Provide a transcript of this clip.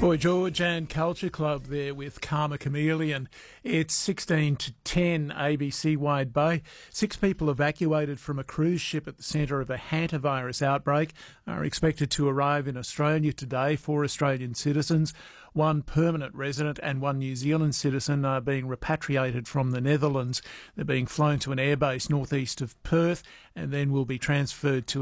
Boy George and Culture Club there with Karma Chameleon. It's 16 to 10 ABC Wide Bay. 6 people evacuated from a cruise ship at the centre of a hantavirus outbreak are expected to arrive in Australia today. 4 Australian citizens, 1 permanent resident and 1 New Zealand citizen are being repatriated from the Netherlands. They're being flown to an airbase northeast of Perth and then will be transferred to